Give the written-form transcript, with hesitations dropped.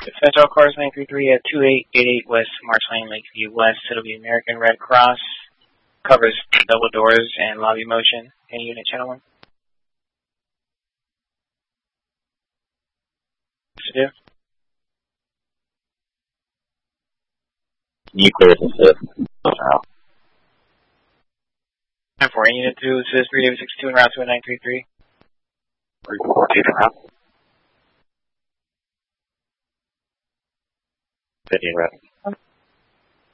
Dispatch all cars 933 at 2888 West March Lane, Lakeview West. It'll be American Red Cross. Covers double doors and lobby motion. Any unit channel 1? What's to do? You clear the assist. Time for unit 2, assist 3 David 62 en route to a 933. 314 en route. 50 en route.